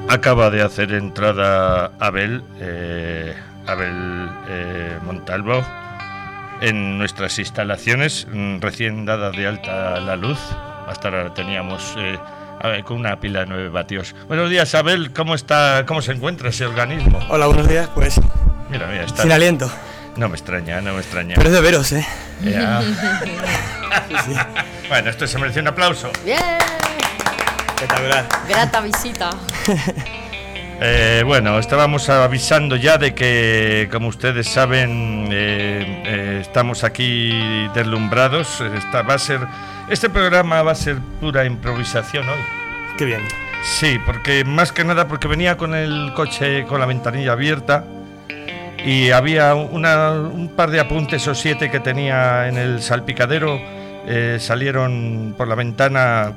Acaba de hacer entrada Abel Montalvo en nuestras instalaciones, recién dada de alta la luz. Hasta ahora teníamos con una pila de 9 vatios. Buenos días, Abel, ¿cómo está? ¿Cómo se encuentra ese organismo? Hola, buenos días, pues. Mira, está. Sin aliento. No me extraña. Pero es de veros, ¿eh? Ya. Sí. Bueno, esto se merece un aplauso. ¡Bien! Espectacular. Grata visita. Bueno, estábamos avisando ya de que, como ustedes saben, estamos aquí deslumbrados. Este programa va a ser pura improvisación hoy. Qué bien. Sí, porque más que nada porque venía con el coche con la ventanilla abierta y había un par de apuntes o 7 que tenía en el salpicadero. Salieron por la ventana,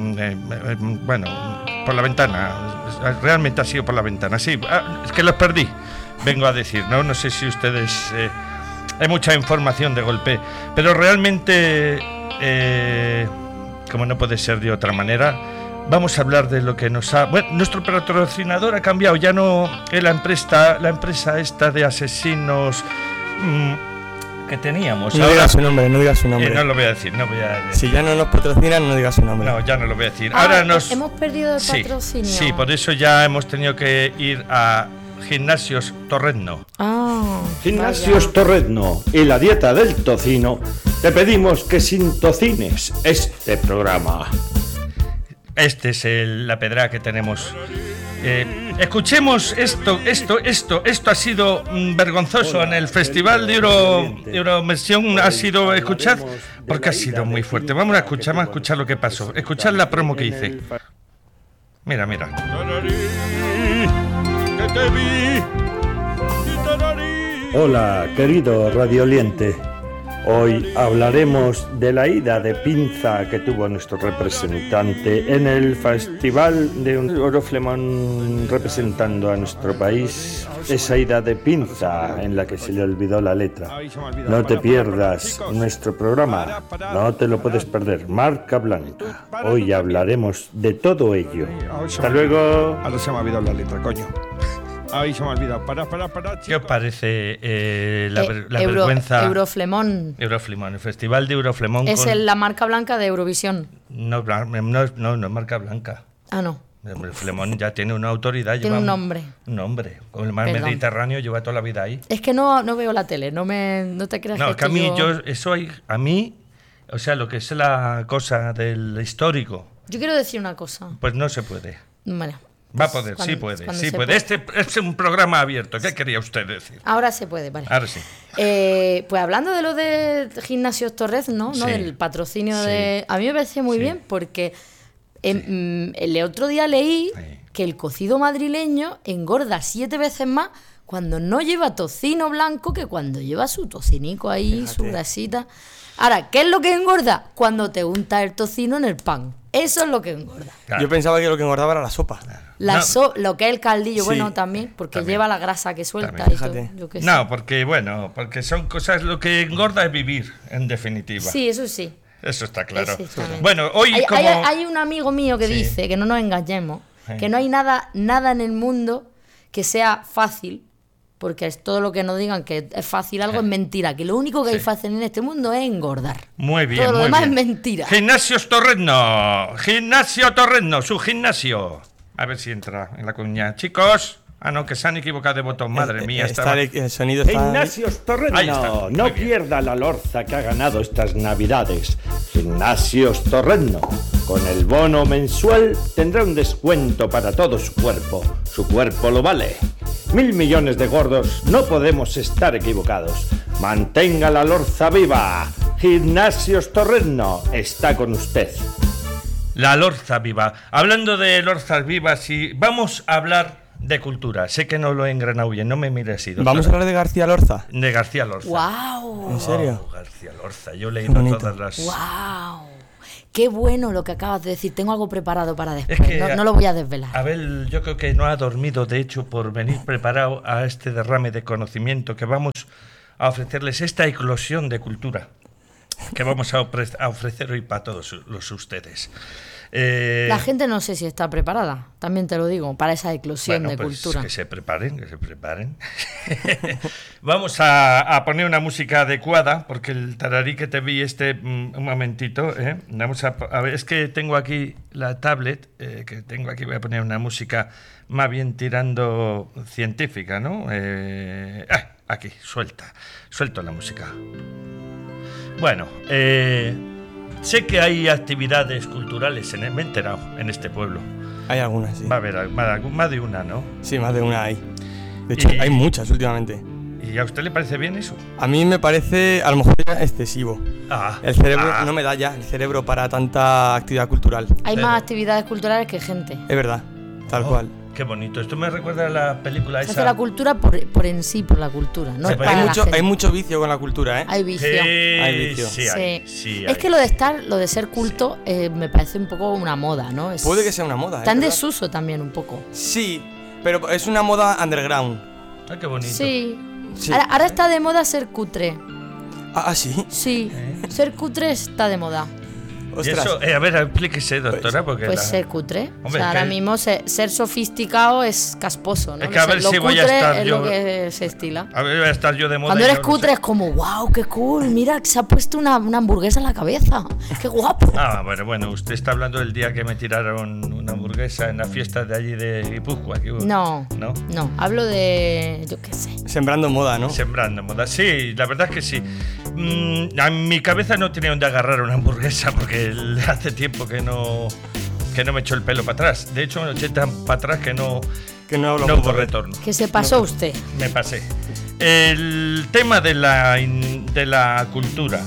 por la ventana, realmente ha sido por la ventana, sí, es que los perdí, vengo a decir, no sé si ustedes, hay mucha información de golpe, pero realmente, como no puede ser de otra manera, vamos a hablar de lo que nos ha... Bueno, nuestro patrocinador ha cambiado, ya no es la empresa esta de asesinos... que teníamos. No digas su nombre, no digas su nombre. No lo voy a decir, Si ya no nos patrocinan, no digas su nombre. No, ya no lo voy a decir. Ahora hemos perdido el patrocinio. Sí, por eso ya hemos tenido que ir a Gimnasios Torrezno. Gimnasios Torrezno y la dieta del tocino. Te pedimos que sintocines este programa. Este es la pedra que tenemos. Escuchemos esto ha sido vergonzoso. En el Festival de Eurovisión ha sido, escuchad, porque ha sido muy fuerte. Vamos a escuchar lo que pasó. Escuchad la promo que hice. Mira. Hola, querido radioliente. Hoy hablaremos de la ida de pinza que tuvo nuestro representante en el Festival de Euroflemón representando a nuestro país. Esa ida de pinza en la que se le olvidó la letra. No te pierdas nuestro programa, no te lo puedes perder. Marca Blanca. Hoy hablaremos de todo ello. Hasta luego. Ahora se me ha olvidado la letra, coño. Ay, se me ha olvidado. Para. ¿Qué os parece la vergüenza? Euroflemón. El Festival de Euroflemón. Es la marca blanca de Eurovisión. No es marca blanca. Ah, no. El Flemón ya tiene una autoridad. Tiene un nombre. Un nombre. Con el mar Mediterráneo lleva toda la vida ahí. Es que no veo la tele, no te creas. No, que a mí, o sea, lo que es la cosa del histórico. Yo quiero decir una cosa. Pues no se puede. Vale. Va a poder, sí puede. Este es un programa abierto. ¿Qué quería usted decir? Ahora se puede, vale. Ahora sí. Pues hablando de lo de Gimnasios Torrezno, ¿no? Del patrocinio de... A mí me parece muy bien porque el otro día leí que el cocido madrileño engorda 7 veces más cuando no lleva tocino blanco que cuando lleva su tocinico ahí, fíjate, su grasita. Ahora, ¿qué es lo que engorda? Cuando te unta el tocino en el pan. Eso es lo que engorda. Claro. Yo pensaba que lo que engordaba era la sopa. Lo que es el caldillo, bueno, también, porque lleva la grasa que suelta. Y todo, yo que sé. No, porque son cosas, lo que engorda es vivir, en definitiva. Sí, eso sí. Eso está claro. Bueno, hoy hay un amigo mío que dice, que no nos engañemos, que no hay nada en el mundo que sea fácil, porque es todo lo que nos digan que es fácil algo es mentira, que lo único que hay fácil en este mundo es engordar. Muy bien, todo lo demás es mentira. Gimnasio Torrezno, su gimnasio. A ver si entra en la cuña. Chicos, no, que se han equivocado de botón, madre mía. El sonido está... Gimnasios Torrezno, no pierda la lorza que ha ganado estas navidades. Gimnasios Torrezno, con el bono mensual tendrá un descuento para todo su cuerpo. Su cuerpo lo vale. 1.000 millones de gordos, no podemos estar equivocados. Mantenga la lorza viva. Gimnasios Torrezno está con usted. La lorza viva. Hablando de lorzas vivas, vamos a hablar de cultura. Sé que no lo he engranado bien, no me mire así. Doctor. ¿Vamos a hablar de García Lorza? De García Lorza. ¡Wow! ¿En serio? García Lorza, yo he leído todas las... ¡Wow! Qué bueno lo que acabas de decir. Tengo algo preparado para después. Es que, no lo voy a desvelar. Abel, yo creo que no ha dormido, de hecho, por venir preparado a este derrame de conocimiento que vamos a ofrecerles, esta eclosión de cultura. que vamos a ofrecer hoy para todos los ustedes. La gente no sé si está preparada, también te lo digo, para esa eclosión de cultura. Que se preparen. Vamos a poner una música adecuada, porque el tararí que te vi un momentito, vamos a ver, es que tengo aquí la tablet, voy a poner una música más bien tirando científica, ¿no? Aquí, suelto la música. Bueno, sé que hay actividades culturales, me he enterado, en este pueblo. Hay algunas, sí. Va a haber más de una, ¿no? Sí, más de una hay. De hecho, hay muchas últimamente. ¿Y a usted le parece bien eso? A mí me parece, a lo mejor, excesivo. El cerebro no me da ya, el cerebro para tanta actividad cultural. Hay más actividades culturales que gente. Es verdad, tal cual. Qué bonito. Esto me recuerda a la película esa. Se hace la cultura por en sí, por la cultura. No hay mucho vicio con la cultura, ¿eh? Hay vicio. Hay vicio. Sí. Es que lo de ser culto, me parece un poco una moda, ¿no? Puede que sea una moda. Está en desuso también un poco. Sí, pero es una moda underground. Qué bonito. Sí. Ahora está de moda ser cutre. ¿Sí? Sí. Ser cutre está de moda. Y eso, a ver, explíquese, doctora, porque... Pues ser cutre. Hombre, ahora mismo ser sofisticado es casposo, ¿no? Es que a ver si voy a estar yo... es lo que se estila. A ver, voy a estar yo de moda. Cuando eres cutre es como, wow, qué cool, mira, se ha puesto una hamburguesa en la cabeza. Qué guapo. Bueno, usted está hablando del día que me tiraron una hamburguesa en la fiesta de allí de Guipúzcoa. No, hablo de, yo qué sé. Sembrando moda, ¿no? Sembrando moda, sí, la verdad es que sí. En mi cabeza no tenía donde agarrar una hamburguesa porque hace tiempo que no me echó el pelo para atrás. De hecho, me lo eché tan para atrás que no hubo retorno. Que se pasó usted. Me pasé. El tema de la cultura,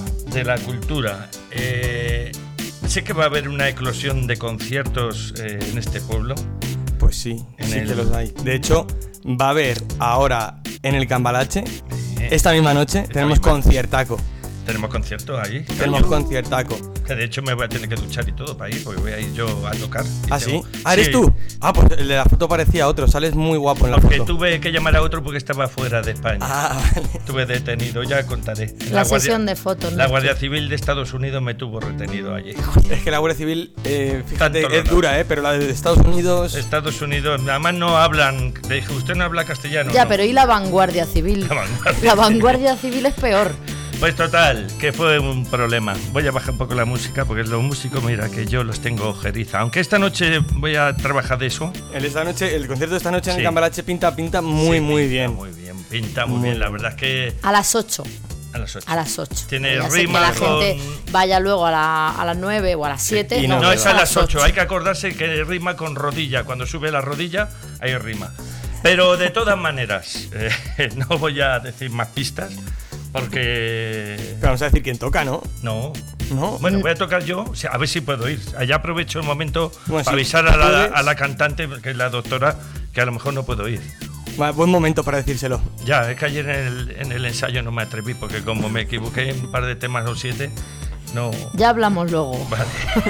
sé que va a haber una eclosión de conciertos en este pueblo. Pues sí, que los hay. De hecho, va a haber ahora en el Cambalache, esta misma noche, tenemos conciertaco. ¿Tenemos concierto allí? Tenemos conciertaco. Que de hecho me voy a tener que duchar y todo para ir, porque voy a ir yo a tocar. ¿Sí? ¿Eres tú? Pues el de la foto parecía otro, sales muy guapo en la foto. Porque tuve que llamar a otro porque estaba fuera de España. Vale. Estuve detenido, ya contaré. La sesión de fotos. La Guardia Civil de Estados Unidos me tuvo retenido allí. Es que la Guardia Civil, fíjate, es dura, pero la de Estados Unidos... Estados Unidos, además no hablan... Le dije, usted no habla castellano. Ya, ¿no? Pero ¿y la Vanguardia Civil? La Vanguardia Civil es peor. Pues total, que fue un problema. Voy a bajar un poco la música porque los músicos, mira, que yo los tengo ojeriza. Aunque esta noche voy a trabajar de eso. El concierto de esta noche en el Cambalache pinta muy bien. Pinta muy bien, la verdad es que... A las 8. A las 8. Tiene rima que la gente vaya luego a las 9 o a las 7. Sí. No, es a las 8. Hay que acordarse que rima con rodilla. Cuando sube la rodilla, hay rima. Pero de todas maneras, no voy a decir más pistas. Porque... Pero vamos a decir quién toca, ¿no? No. Bueno, voy a tocar yo, a ver si puedo ir. Allá aprovecho el momento para avisar a la cantante, que es la doctora, que a lo mejor no puedo ir. Buen momento para decírselo. Ya, es que ayer en el ensayo no me atreví, porque como me equivoqué en un par de temas o 7, no... Ya hablamos luego. Vale.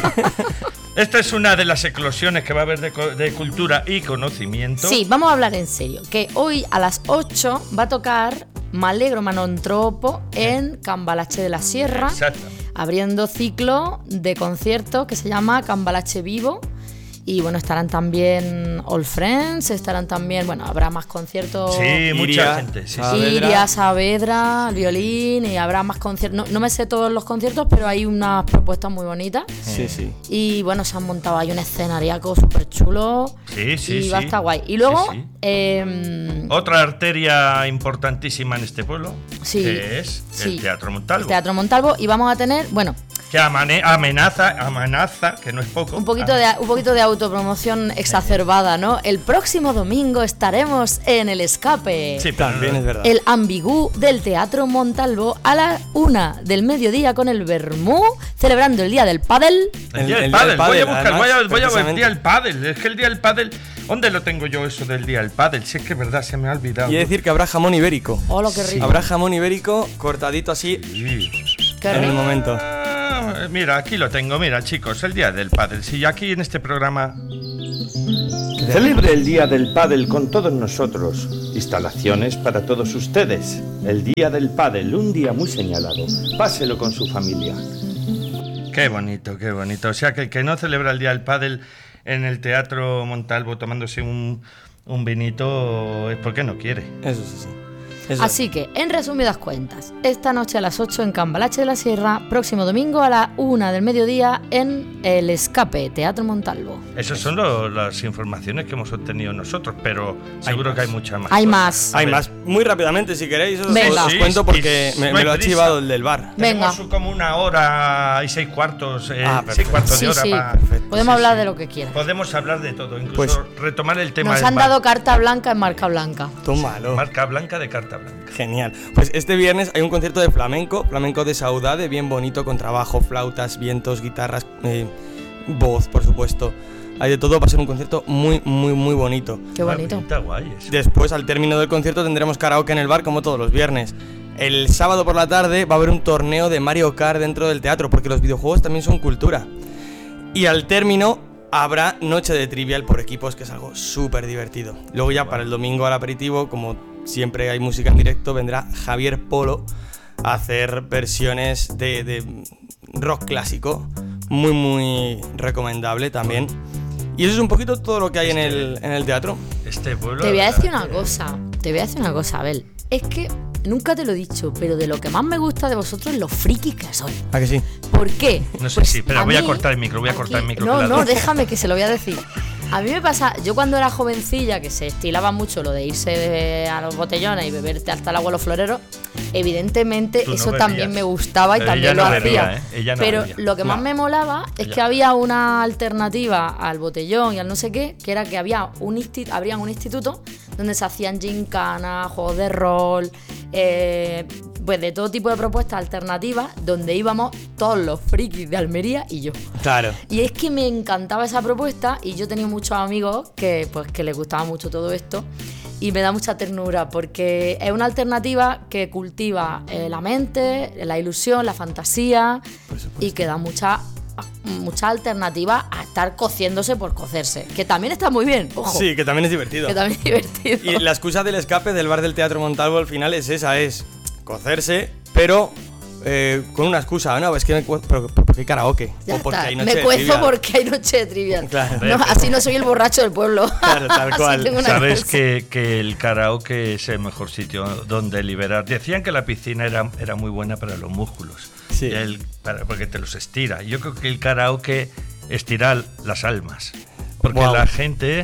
Esta es una de las eclosiones que va a haber de cultura y conocimiento. Sí, vamos a hablar en serio. Que hoy a las 8 va a tocar M'Alegro Manontropo en Cambalache de la Sierra. Exacto. Abriendo ciclo de conciertos que se llama Cambalache Vivo. Y bueno, estarán también All Friends, estarán también, bueno, habrá más conciertos. Sí, mucha gente. Sí, Iria, Saavedra, el violín, y habrá más conciertos. No me sé todos los conciertos, pero hay unas propuestas muy bonitas. Sí. Y bueno, se han montado ahí un escenariaco súper chulo. Sí. Y va a estar guay. Y luego... otra arteria importantísima en este pueblo, que es el Teatro Montalvo. El Teatro Montalvo, y vamos a tener, bueno... Que amenaza, que no es poco. Un poquito de autopromoción exacerbada, ¿no? El próximo domingo estaremos en El Escape. Sí, también es verdad. El Ambigú del Teatro Montalvo a la 1 del mediodía con el vermú, celebrando el Día del Pádel. El Día del Pádel. Voy a buscar, voy a ver el Día del Pádel. Es que el Día del Pádel... ¿Dónde lo tengo yo eso del Día del Pádel? Si es que es verdad, se me ha olvidado. Y decir que habrá jamón ibérico. ¡Oh, lo que rico! Habrá jamón ibérico cortadito así en el momento. Mira, aquí lo tengo, mira chicos, el Día del Pádel. Si aquí en este programa Celebre el Día del Pádel con todos nosotros. Instalaciones para todos ustedes. El Día del Pádel, un día muy señalado. Páselo con su familia. Qué bonito, qué bonito. O sea, que el que no celebra el Día del Pádel en el Teatro Montalvo tomándose un vinito es porque no quiere. Eso sí. Así que, en resumidas cuentas, esta noche a las 8 en Cambalache de la Sierra, próximo domingo a la 1 del mediodía en El Escape, Teatro Montalvo. Esas son las informaciones que hemos obtenido nosotros, pero seguro que hay muchas más. Hay más. Hay más. Muy rápidamente, si queréis, os Venga. cuento porque me lo ha chivado el del bar. Venga. Tenemos como 1 hora y 6 cuartos, perfecto. 6 cuartos de hora. Sí. Para... Podemos hablar de lo que quieras. Podemos hablar de todo, incluso Pues, retomar el tema Nos del han bar. dado carta blanca en marca blanca. Tómalo. Marca blanca de carta blanca. Genial. Pues este viernes hay un concierto de flamenco de Saudade, bien bonito, con trabajo, flautas, vientos, guitarras, voz, por supuesto. Hay de todo, va a ser un concierto muy, muy, muy bonito. Qué bonito. Está guay eso. Después, al término del concierto, tendremos karaoke en el bar como todos los viernes. El sábado por la tarde va a haber un torneo de Mario Kart dentro del teatro, porque los videojuegos también son cultura. Y al término habrá noche de trivial por equipos, que es algo súper divertido. Luego ya para el domingo al aperitivo, como siempre hay música en directo, vendrá Javier Polo a hacer versiones de rock clásico, muy muy recomendable también. Y eso es un poquito todo lo que hay en el teatro. Este pueblo. Te voy a decir una cosa, Abel. Es que nunca te lo he dicho, pero de lo que más me gusta de vosotros es lo frikis que soy. ¿A que sí? ¿Por qué? No sé Pues si, pero a voy a mí, cortar el micro, No, déjame que se lo voy a decir. A mí me pasa, yo cuando era jovencilla, que se estilaba mucho lo de irse a los botellones y beberte hasta el agua a los floreros, evidentemente Tú no eso bebías. también me gustaba y Pero también ella lo no hacía. bebía, ¿eh? Ella no Pero bebía. lo que más No. me molaba es Ella. que había una alternativa al botellón y al no sé qué, que era que habrían un instituto donde se hacían gincanas, juegos de rol, pues de todo tipo de propuestas alternativas, donde íbamos todos los frikis de Almería y yo. Claro. Y es que me encantaba esa propuesta y yo tenía muchos amigos que les gustaba mucho todo esto y me da mucha ternura porque es una alternativa que cultiva la mente, la ilusión, la fantasía y que da mucha alternativa a estar cociéndose por cocerse, que también está muy bien, ojo. Sí, que también es divertido. Que también es divertido. Y la excusa del escape del bar del Teatro Montalvo al final es esa, es cocerse, pero con una excusa. No, es que me cuezo, pero ¿por qué karaoke? Ya O porque está. hay noche Me de cuezo trivial. porque hay noche de trivial. Claro. No, así no soy el borracho del pueblo. Claro, tal Así cual. tengo una Sabes cosa. que el karaoke es el mejor sitio donde liberar. Decían que la piscina era muy buena para los músculos, Sí. porque te los estira. Yo creo que el karaoke estira las almas, porque Guau. la gente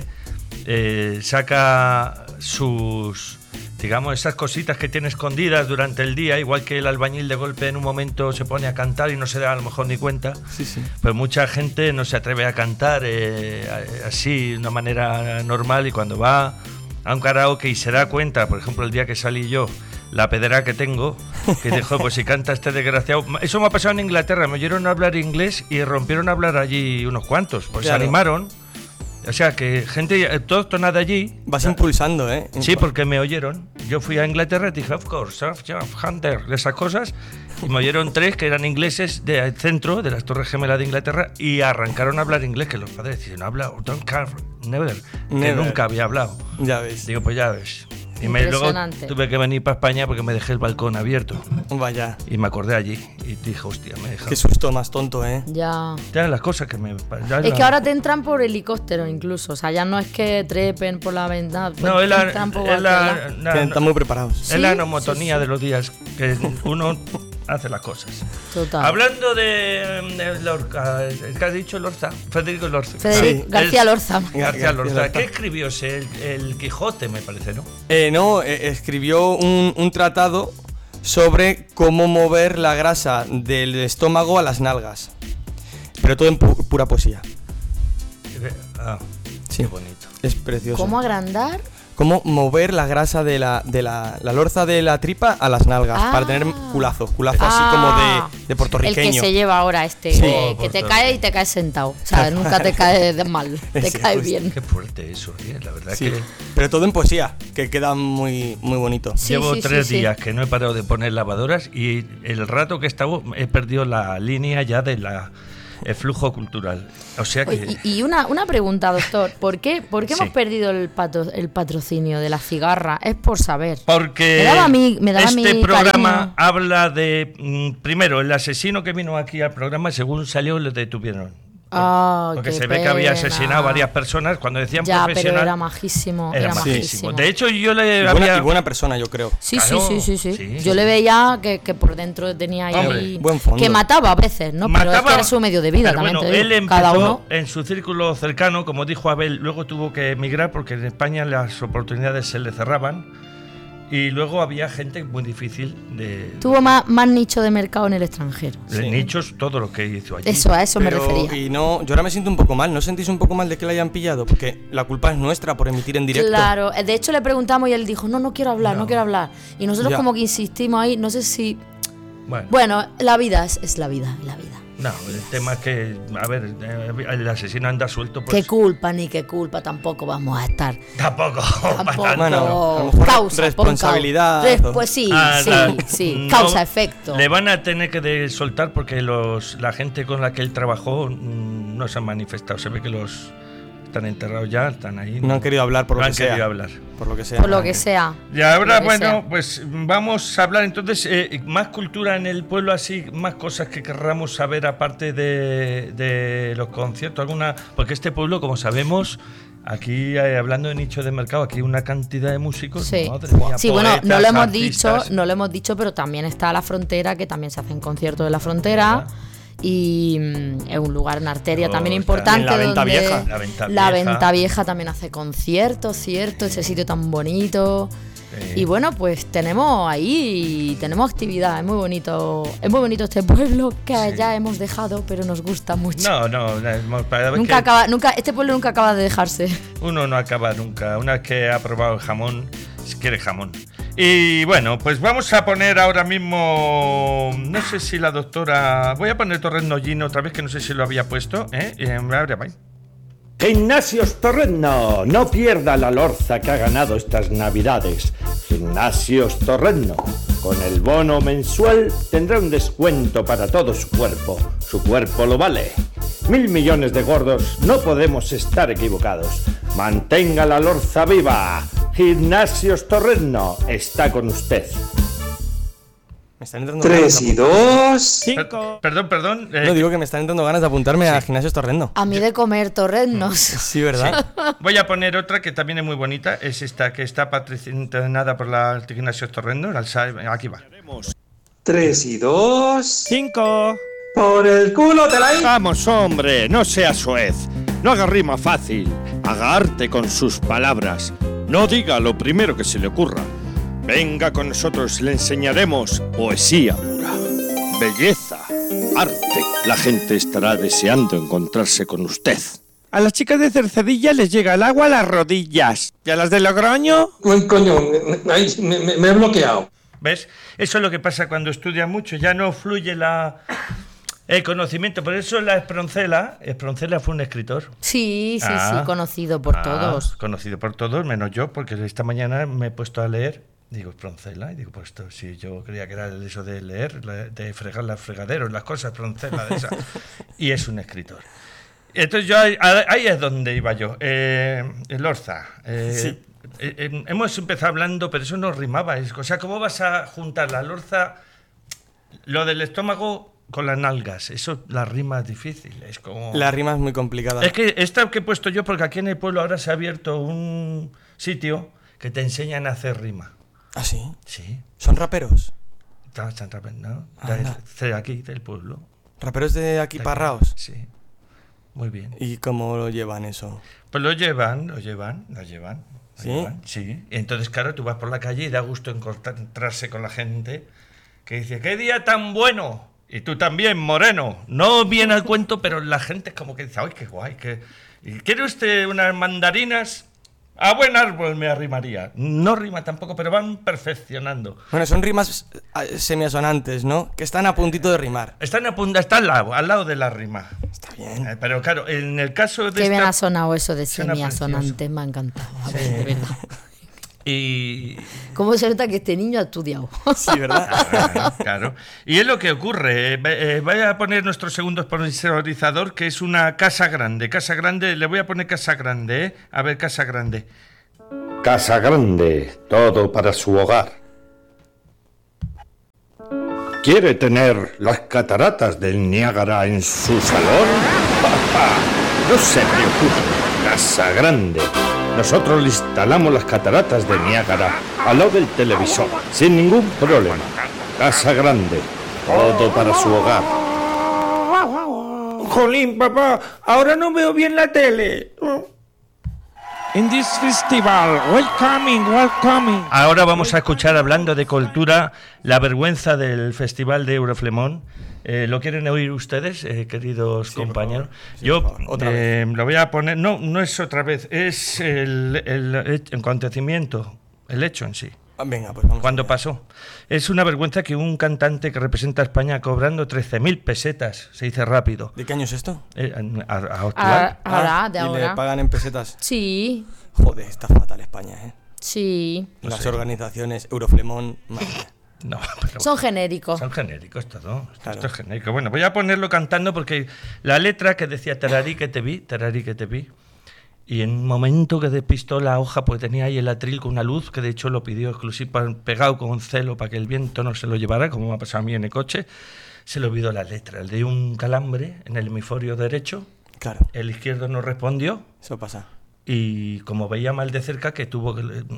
saca sus, digamos, esas cositas que tiene escondidas durante el día, igual que el albañil de golpe en un momento se pone a cantar y no se da a lo mejor ni cuenta. Sí, sí. Pues mucha gente no se atreve a cantar así de una manera normal, y cuando va a un karaoke y se da cuenta, por ejemplo el día que salí yo, la pedra que tengo, que dijo, pues si canta este desgraciado. Eso me ha pasado en Inglaterra, me oyeron hablar inglés y rompieron a hablar allí unos cuantos, pues Claro. se animaron. O sea, que gente autóctona de allí. Vas impulsando, ¿eh? Sí, porque me oyeron. Yo fui a Inglaterra y dije, of course, Hunter, esas cosas. Y me oyeron 3 que eran ingleses del centro, de las Torres Gemelas de Inglaterra, y arrancaron a hablar inglés, que los padres dicen, no habla, don't care, never, que Never. nunca había hablado. Ya ves. Digo, pues ya ves. Y luego Impresionante. tuve que venir para España porque me dejé el balcón abierto. Vaya. Y me acordé allí y dije, hostia, me he dejado. Qué susto más tonto, ¿eh? Ya. Ya las cosas que me... ya Es la- que ahora te entran por helicóptero incluso, o sea, ya no es que trepen por la ventana, pues No, es te la, entran por es la, cualquier la- Que están muy preparados. es la Sí, nomotonía sí, sí. de los días, que uno hace las cosas. lado. Total. Hablando de Lorca, ¿qué has dicho Lorca? Federico Lorca. Federico Sí. García Lorza. García Lorca. Lorca. ¿Qué escribió ese? El Quijote, me parece, ¿no? No, escribió un tratado sobre cómo mover la grasa del estómago a las nalgas. Pero todo en pura poesía. Ah, Sí. qué bonito. Es precioso. ¿Cómo agrandar? Cómo mover la grasa de la lorza de la tripa a las nalgas Ah. para tener culazo así como de puertorriqueño. El que se lleva ahora este, Sí. que te cae y te caes sentado. O sea, nunca te cae de mal, te Sí, cae pues, bien. Qué fuerte eso, la verdad Sí, que... pero todo en poesía, que queda muy, muy bonito. Sí, Llevo sí, 3 sí, sí. días que no he parado de poner lavadoras y el rato que he estado he perdido la línea ya de la... el flujo cultural. O sea que... Y una pregunta, doctor. ¿Por qué hemos perdido el patrocinio de la cigarra? Es por saber. Porque me daba este programa cariño. habla de... primero, el asesino que vino aquí al programa, según salió, lo detuvieron. Porque se ve que había asesinado a varias personas. Cuando decían profesional, pero era majísimo. Era majísimo. De hecho, yo le y buena persona, yo creo. Sí. Yo le veía que por dentro tenía ahí... buen fondo. Que mataba a veces, ¿no? Pero es que era su medio de vida también. Bueno, él empezó en su círculo cercano, como dijo Abel, luego tuvo que emigrar porque en España las oportunidades se le cerraban. Y luego había gente muy difícil de... Tuvo más nicho de mercado en el extranjero. De nichos, todo lo que hizo allí. A eso me refería. Y no, yo ahora me siento un poco mal. ¿No sentís un poco mal de que la hayan pillado? Porque la culpa es nuestra por emitir en directo. Claro, de hecho le preguntamos y él dijo, no quiero hablar, no quiero hablar. Y nosotros como que insistimos ahí, no sé si... Bueno, la vida es la vida. No, el tema es que, a ver, el asesino anda suelto. Pues... Qué culpa, tampoco vamos a estar. Tampoco. Bueno, causa, responsabilidad. Pues sí, no, causa-efecto. Le van a tener que soltar porque la gente con la que él trabajó no se han manifestado. Se ve que los están enterrados ya, están ahí. No han querido hablar por lo que sea. No han querido hablar. Por lo que sea. Por lo que sea. Y ahora, pues vamos a hablar entonces más cultura en el pueblo, así, más cosas que querramos saber aparte de los conciertos, porque este pueblo, como sabemos, aquí hablando de nicho de mercado, aquí hay una cantidad de músicos. Sí, Madre mía, sí, poetas, bueno, no artistas. lo hemos dicho, pero también está la frontera, que también se hacen conciertos de la frontera. Y es un lugar, una arteria también importante. La Venta Vieja. La Venta Vieja también hace conciertos, ¿cierto? Ese sitio tan bonito. Y bueno, pues tenemos actividad. Es muy bonito este pueblo que ya hemos dejado, pero nos gusta mucho. Este pueblo nunca acaba de dejarse. Uno no acaba nunca. Una vez que ha probado el jamón, quiere jamón. Y bueno, pues vamos a poner ahora mismo, no sé si la doctora... Voy a poner Torrezno Gino otra vez, que no sé si lo había puesto, Gimnasios Torrezno, no pierda la lorza que ha ganado estas navidades. Gimnasios Torrezno, con el bono mensual tendrá un descuento para todo su cuerpo lo vale. 1.000 millones de gordos, no podemos estar equivocados. Mantenga la lorza viva. Gimnasios Torrezno está con usted. Me están entrando 3 y 2, 5. Perdón. No, digo que me están entrando ganas de apuntarme a Gimnasios Torrezno. A mí de comer torreznos. Sí, ¿verdad? Sí. Voy a poner otra que también es muy bonita. Es esta, que está patrocinada por la Gimnasios Torrezno. Aquí va. 3 y 2, 5. Por el culo te la hice. Vamos, hombre, no seas soez. No haga rima fácil. Haga arte con sus palabras. No diga lo primero que se le ocurra. Venga con nosotros, le enseñaremos poesía pura, belleza, arte. La gente estará deseando encontrarse con usted. A las chicas de Cercedilla les llega el agua a las rodillas. ¿Y a las de Logroño? Coño, me he bloqueado. ¿Ves? Eso es lo que pasa cuando estudias mucho. Ya no fluye el conocimiento. Por eso la Esproncela fue un escritor. Sí, conocido por todos. Conocido por todos, menos yo, porque esta mañana me he puesto a leer. Digo, Esproncela, y digo, pues esto, si yo creía que era eso de leer, de fregar los fregaderos, las cosas, Esproncela de esa. Y es un escritor. Entonces yo ahí es donde iba yo. El Orza. Sí. Hemos empezado hablando, pero eso no rimaba. O sea, ¿cómo vas a juntar la lorza, lo del estómago, con las nalgas? Eso, la rima es difícil. Es como... La rima es muy complicada. Es que esta que he puesto yo, porque aquí en el pueblo ahora se ha abierto un sitio que te enseñan a hacer rima. ¿Ah, sí? Sí. ¿Son raperos? Están raperos, ¿no? De aquí, del pueblo. ¿Raperos de aquí Parraos? Sí. Muy bien. ¿Y cómo lo llevan eso? Pues lo llevan. ¿Sí? Sí. Y entonces, claro, tú vas por la calle y da gusto encontrarse con la gente que dice, ¡qué día tan bueno! Y tú también, moreno. No viene al cuento, pero la gente es como que dice, ¡ay, qué guay! ¿Quiere usted unas mandarinas? A buen árbol me arrimaría. No rima tampoco, pero van perfeccionando. Bueno, son rimas semiasonantes, ¿no? Que están a puntito de rimar. Está al lado de la rima. Está bien. Pero claro, en el caso de Qué bien ha sonado eso de semiasonante, me ha encantado. A ver, de verdad. Y... ¿Cómo se nota que este niño ha estudiado? Sí, ¿verdad? Claro. Y es lo que ocurre. Voy a poner nuestro segundo sponsorizador, que es una Casa Grande. Casa Grande, le voy a poner Casa Grande, ¿eh? A ver, Casa Grande. Casa Grande, todo para su hogar. ¿Quiere tener las cataratas del Niágara en su salón? No se preocupe, Casa Grande. Nosotros le instalamos las cataratas de Niágara al lado del televisor, sin ningún problema. Casa Grande, todo para su hogar. Jolín, papá, ahora no veo bien la tele. In this festival, welcoming. Ahora vamos a escuchar, hablando de cultura, la vergüenza del Festival de Euroflemón. ¿Lo quieren oír ustedes, queridos compañeros? Sí, yo otra vez. lo voy a poner, no es otra vez, es el acontecimiento, el hecho en sí. Venga, pues vamos. Cuando pasó. Es una vergüenza que un cantante que representa a España cobrando 13.000 pesetas, se dice rápido. ¿De qué año es esto? Actual. Ahora, de ¿Y ahora. le pagan en pesetas? Sí, Joder, está fatal España, ¿eh? sí. No Las sé. organizaciones Euroflemón, madre mía. No, pero Son genéricos. son genéricos todo. Claro. Esto es genérico. Bueno, voy a ponerlo cantando porque la letra que decía tararí que te vi. Y en un momento que despistó la hoja, pues tenía ahí el atril con una luz, que de hecho lo pidió exclusivo, pegado con celo para que el viento no se lo llevara, como me ha pasado a mí en el coche. Se le olvidó la letra. Le dio un calambre en el hemisferio derecho. Claro, El izquierdo no respondió. eso pasa. Y como veía mal de cerca, tuvo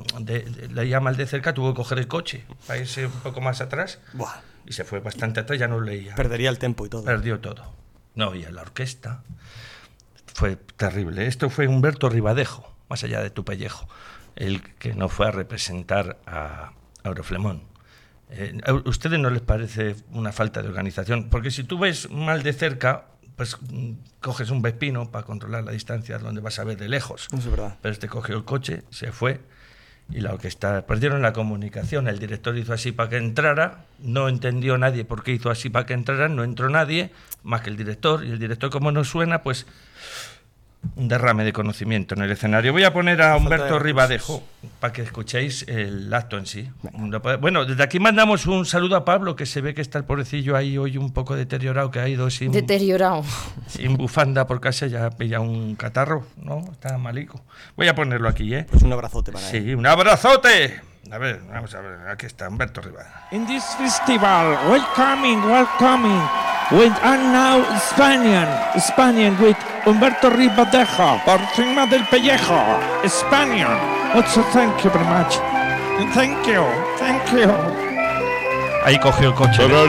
que coger el coche para irse un poco más atrás. Buah, Y se fue bastante atrás, ya no leía. perdería el tempo y todo. Perdió todo. No oía la orquesta. Fue terrible. Esto fue Humberto Ribadejo, más allá de tu pellejo, el que no fue a representar a Euroflemón. ¿A ustedes no les parece una falta de organización? Porque si tú ves mal de cerca, pues coges un vespino para controlar la distancia donde vas a ver de lejos. Eso es verdad. Pero este cogió el coche, se fue, y la orquesta perdieron la comunicación. El director hizo así para que entrara, no entendió nadie por qué hizo así para que entrara, no entró nadie más que el director, y el director, como no suena, pues un derrame de conocimiento en el escenario. Voy a poner a Humberto Ribadejo para que escuchéis el acto en sí. Bueno, desde aquí mandamos un saludo a Pablo, que se ve que está el pobrecillo ahí hoy un poco deteriorado, que ha ido sin bufanda por casa, ya ha pillado un catarro, ¿no? Está malico. Voy a ponerlo aquí, ¿eh? Pues un abrazote para él. Sí, un abrazote. A ver, vamos a ver, aquí está Humberto Ribadejo. In this festival, welcoming. With and now Spanian with Humberto Ribadejo, por encima del pellejo, Spanian. Also, thank you very much. Thank you. Ahí cogió el coche. Tararí